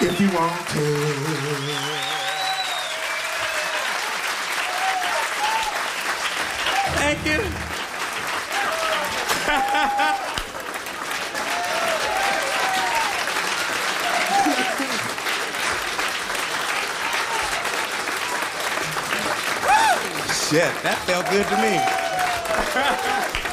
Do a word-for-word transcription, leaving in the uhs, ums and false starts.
if you want to. Thank you. Shit, that felt good to me.